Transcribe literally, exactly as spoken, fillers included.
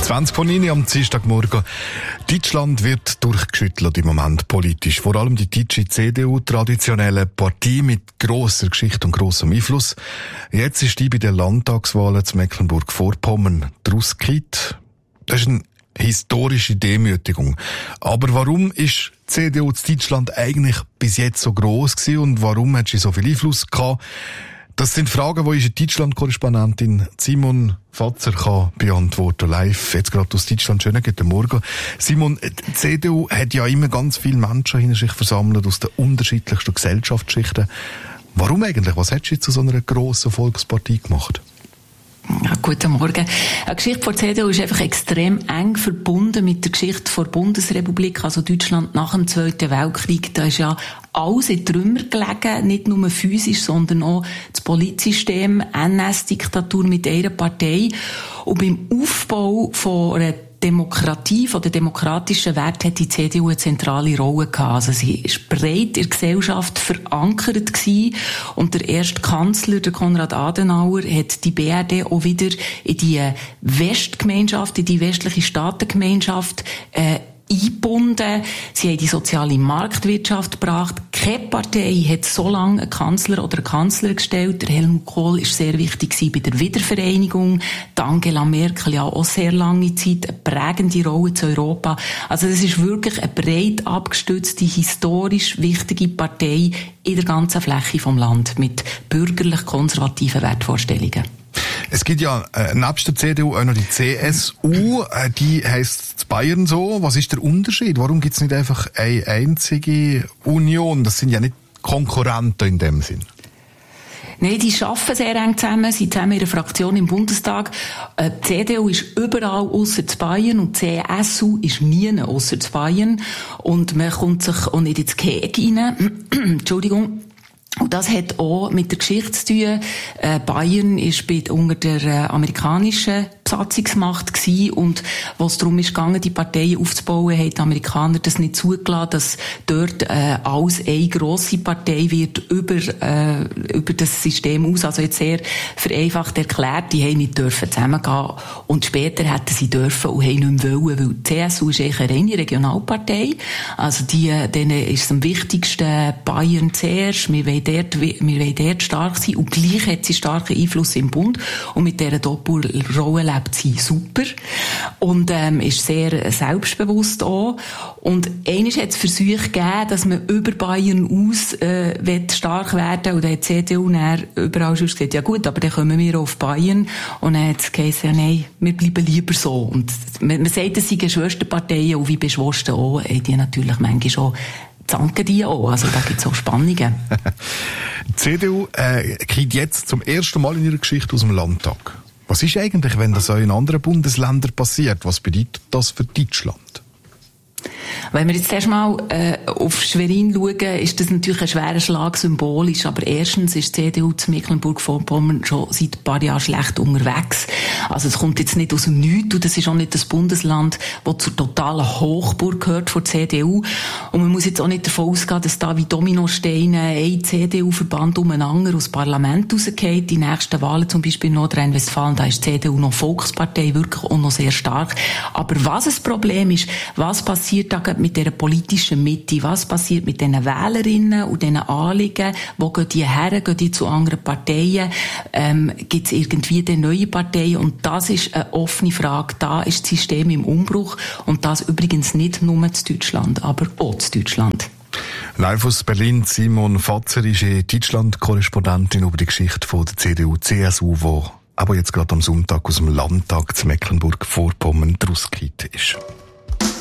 zwanzig von neun am Dienstagmorgen. Deutschland wird durchgeschüttelt im Moment politisch. Vor allem die deutsche C D U, traditionelle Partei mit grosser Geschichte und grossem Einfluss. Jetzt ist die bei den Landtagswahlen zu Mecklenburg-Vorpommern rausgekippt. Das ist eine historische Demütigung. Aber warum ist die C D U in Deutschland eigentlich bis jetzt so gross gewesen und warum hat sie so viel Einfluss gehabt? Das sind Fragen, die unsere Deutschland-Korrespondentin Simon Fatzer kann beantworten live, jetzt gerade aus Deutschland. Schönen guten Morgen. Simon, die C D U hat ja immer ganz viele Menschen hinter sich versammelt aus den unterschiedlichsten Gesellschaftsschichten. Warum eigentlich? Was hat sie zu so einer grossen Volkspartei gemacht? Ja, guten Morgen. Die Geschichte der C D U ist einfach extrem eng verbunden mit der Geschichte der Bundesrepublik, also Deutschland nach dem Zweiten Weltkrieg. Da ist ja alles in Trümmer gelegen, nicht nur physisch, sondern auch das Politsystem, N S-Diktatur mit einer Partei. Und beim Aufbau von einer Demokratie, von den demokratischen Werten hat die C D U eine zentrale Rolle gehabt. Also sie ist breit in der Gesellschaft verankert gewesen. Und der erste Kanzler, der Konrad Adenauer, hat die B R D auch wieder in die Westgemeinschaft, in die westliche Staatengemeinschaft, äh, eingebunden. Sie haben die soziale Marktwirtschaft gebracht. Keine Partei hat so lange einen Kanzler oder einen Kanzler gestellt. Der Helmut Kohl war sehr wichtig bei der Wiedervereinigung. Die Angela Merkel ja auch sehr lange Zeit eine prägende Rolle zu Europa. Also das ist wirklich eine breit abgestützte, historisch wichtige Partei in der ganzen Fläche vom Land mit bürgerlich-konservativen Wertvorstellungen. Es gibt ja äh, nebst der C D U auch noch die C S U, äh, die heisst in Bayern so. Was ist der Unterschied? Warum gibt es nicht einfach eine einzige Union? Das sind ja nicht Konkurrenten in dem Sinn. Nein, die arbeiten sehr eng zusammen, sind zusammen in einer Fraktion im Bundestag. Die C D U ist überall ausser zu Bayern und die C S U ist nie ausser zu Bayern. Und man kommt sich auch nicht ins Gehege rein. Entschuldigung. Und das hat auch mit der Geschichte zu tun. Äh, Bayern ist bei, unter der äh, amerikanischen Besatzungsmacht gewesen und wo es darum ist gegangen, die Parteien aufzubauen, haben die Amerikaner das nicht zugelassen, dass dort äh, alles eine grosse Partei wird über äh, über das System aus. Also jetzt sehr vereinfacht erklärt, die haben nicht dürfen zusammengehen und später hätten sie dürfen und haben nicht mehr wollen, weil die C S U ist eigentlich eine reine Regionalpartei. Also die, denen ist es am wichtigsten Bayern zuerst. Wir wollen dort, wir wollen dort stark sein und gleich hat sie starken Einfluss im Bund und mit dieser Doppelrolle lebt sie super und ähm, ist sehr selbstbewusst auch. Und einmal hat es Versuche gegeben, dass man über Bayern aus äh, stark werden und dann hat die C D U dann überall schon gesagt, ja gut, aber dann kommen wir auf Bayern und dann hat es geheißen, ja nein, wir bleiben lieber so. Und man, man sagt, es sind Schwesterparteien und wie beschwosten auch, haben die natürlich manchmal schon zanken die auch. Also da gibt es auch Spannungen. Die C D U äh, kriegt jetzt zum ersten Mal in ihrer Geschichte aus dem Landtag. Was ist eigentlich, wenn das auch in anderen Bundesländern passiert? Was bedeutet das für Deutschland? Wenn wir jetzt erst mal äh, auf Schwerin schauen, ist das natürlich ein schwerer Schlag symbolisch. Aber erstens ist die C D U zu Mecklenburg-Vorpommern schon seit ein paar Jahren schlecht unterwegs. Also es kommt jetzt nicht aus dem Nichts und das ist auch nicht das Bundesland, das zur totalen Hochburg gehört von der C D U. Und man muss jetzt auch nicht davon ausgehen, dass da wie Dominosteine ein C D U-Verband umeinander aus dem Parlament rausgeht. Die nächsten Wahlen, zum Beispiel in Nordrhein-Westfalen, da ist die C D U noch Volkspartei, wirklich auch noch sehr stark. Aber was das Problem ist, was passiert da mit dieser politischen Mitte? Was passiert mit diesen Wählerinnen und diesen Anliegen? Wo gehen die her? Gehen die zu anderen Parteien? Ähm, gibt es irgendwie eine neue Partei? Und das ist eine offene Frage. Da ist das System im Umbruch. Und das übrigens nicht nur in Deutschland, aber auch in Deutschland. Live aus Berlin, Simon Fatzer ist Deutschland-Korrespondentin über die Geschichte von der C D U, C S U, die aber jetzt gerade am Sonntag aus dem Landtag zu Mecklenburg-Vorpommern rausgekehrt ist.